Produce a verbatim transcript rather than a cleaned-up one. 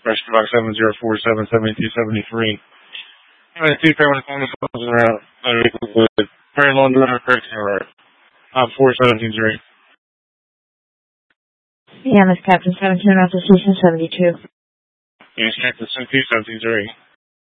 Rescue box seven zero four seven seven two seven three. Anyway, two paramedics on the phone around. I concluded. Very long delivery correction alert. Op four seventeen three. Yeah, Miss Captain seventeen, Officer Station seventy-two. Yes, Captain seventeen seventeen three.